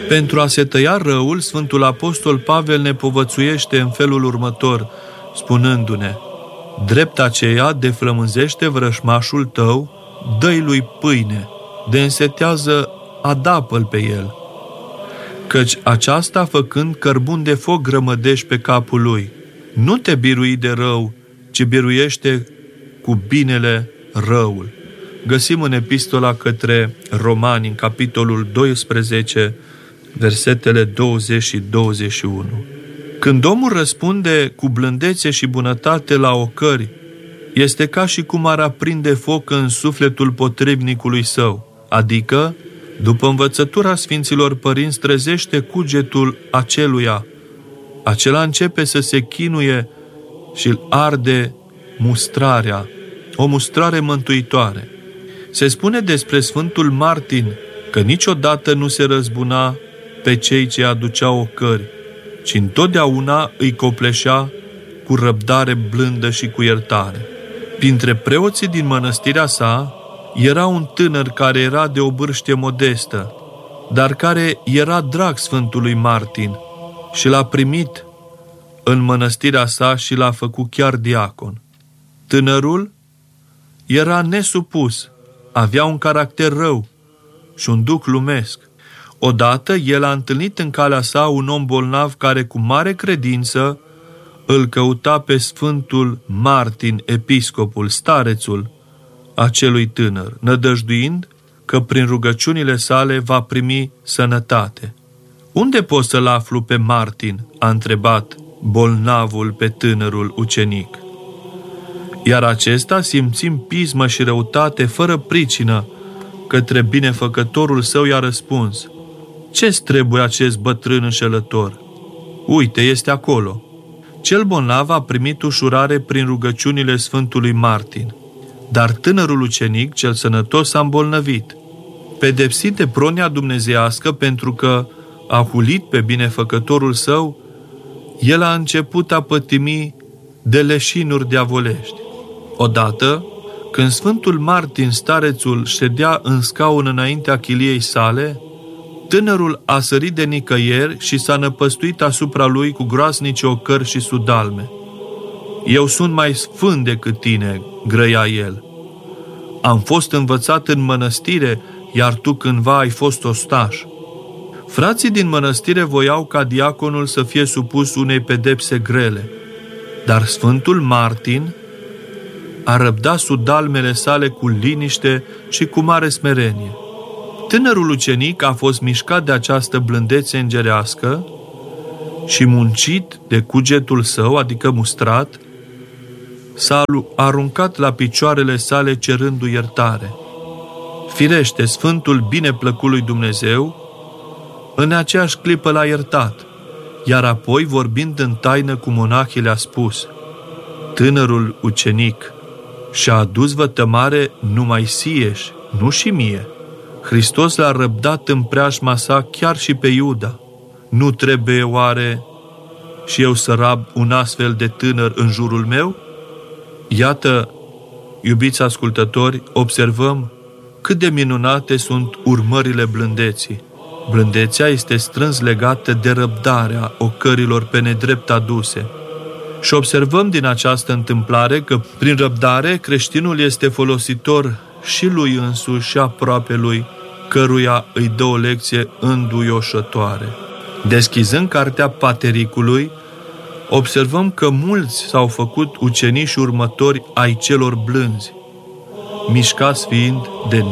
Pentru a se tăia răul, Sfântul Apostol Pavel ne povățuiește în felul următor, spunându-ne: drept aceea deflămânzește vrășmașul tău, dă-i lui pâine, de însetează, adapă-l pe el. Căci aceasta, făcând, cărbun de foc grămădești pe capul lui. Nu te birui de rău, ci biruiește cu binele răul. Găsim în epistola către Romani, în capitolul 12, versetele 20 și 21. Când omul răspunde cu blândețe și bunătate la ocări, este ca și cum ar aprinde foc în sufletul potrivnicului său, adică, după învățătura Sfinților Părinți, trezește cugetul aceluia. Acela începe să se chinuie și îl arde mustrarea, o mustrare mântuitoare. Se spune despre Sfântul Martin că niciodată nu se răzbuna pe cei ce aduceau ocări, ci întotdeauna îi copleșea cu răbdare blândă și cu iertare. Printre preoții din mănăstirea sa era un tânăr care era de o bârștie modestă, dar care era drag Sfântului Martin și l-a primit în mănăstirea sa și l-a făcut chiar diacon. Tânărul era nesupus, avea un caracter rău și un duh lumesc. Odată el a întâlnit în calea sa un om bolnav care cu mare credință îl căuta pe Sfântul Martin, episcopul, starețul acelui tânăr, nădăjduind că prin rugăciunile sale va primi sănătate. Unde pot să-l aflu pe Martin?" a întrebat bolnavul pe tânărul ucenic. Iar acesta, simțind pismă și răutate fără pricină către binefăcătorul său, i-a răspuns: ce-ți trebuie acest bătrân înșelător? Uite, este acolo. Cel bolnav a primit ușurare prin rugăciunile Sfântului Martin, dar tânărul ucenic, cel sănătos, s-a îmbolnăvit. Pedepsit de pronia dumnezeiască pentru că a hulit pe binefăcătorul său, el a început a pătimi de leșinuri diavolești. Odată, când Sfântul Martin, starețul, ședea în scaun înaintea chiliei sale, tânărul a sărit de nicăieri și s-a năpăstuit asupra lui cu groasnice ocări și sudalme. Eu sunt mai sfânt decât tine, grăia el. Am fost învățat în mănăstire, iar tu cândva ai fost ostaș. Frații din mănăstire voiau ca diaconul să fie supus unei pedepse grele, dar Sfântul Martin a răbdat sudalmele sale cu liniște și cu mare smerenie. Tânărul ucenic a fost mișcat de această blândețe îngerească și muncit de cugetul său, adică mustrat, s-a aruncat la picioarele sale cerându-i iertare. Firește, Sfântul bineplăcut lui Dumnezeu în aceeași clipă l-a iertat, iar apoi, vorbind în taină cu monahii, le-a spus: tânărul ucenic și-a adus vătămare numai sieși, nu și mie. Hristos l-a răbdat în preajma sa chiar și pe Iuda. Nu trebuie oare și eu să rab un astfel de tânăr în jurul meu? Iată, iubiți ascultători, observăm cât de minunate sunt urmările blândeții. Blândețea este strâns legată de răbdarea ocărilor pe nedrept aduse. Și observăm din această întâmplare că prin răbdare creștinul este folositor și lui însuși și aproape lui, căruia îi dă o lecție înduioșătoare. Deschizând cartea Patericului, observăm că mulți s-au făcut uceniși următori ai celor blânzi, mișcați fiind de